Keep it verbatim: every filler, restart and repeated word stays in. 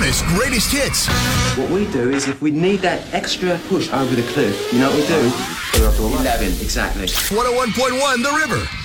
bonus greatest hits. What we do is if we need that extra push over the cliff, you know what we do? Put it up to eleven, exactly. one oh one point one The River.